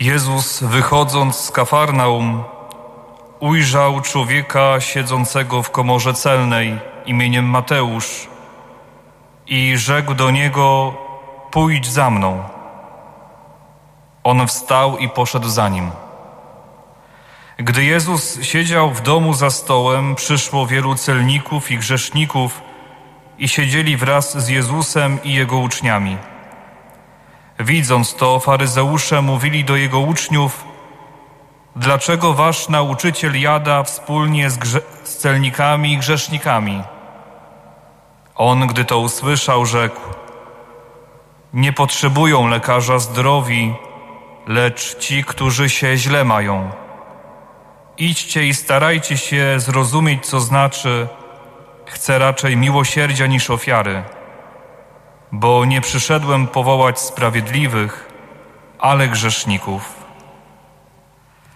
Jezus, wychodząc z Kafarnaum, ujrzał człowieka siedzącego w komorze celnej imieniem Mateusz i rzekł do niego: pójdź za mną. On wstał i poszedł za nim. Gdy Jezus siedział w domu za stołem, przyszło wielu celników i grzeszników i siedzieli wraz z Jezusem i Jego uczniami. Widząc to, faryzeusze mówili do Jego uczniów: dlaczego wasz nauczyciel jada wspólnie z celnikami i grzesznikami? On, gdy to usłyszał, rzekł: nie potrzebują lekarza zdrowi, lecz ci, którzy się źle mają. Idźcie i starajcie się zrozumieć, co znaczy: chcę raczej miłosierdzia niż ofiary, bo nie przyszedłem powołać sprawiedliwych, ale grzeszników.